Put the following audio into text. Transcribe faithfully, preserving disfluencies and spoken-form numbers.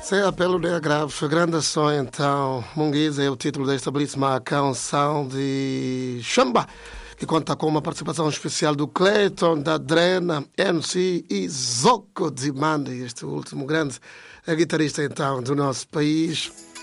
Sem apelo nem agravo, grande som então. Munguiza é o título desta belíssima canção de Xamba, que conta com uma participação especial do Clayton, da Drena, M C e Zoko Dzimandi, este último grande guitarrista então do nosso país.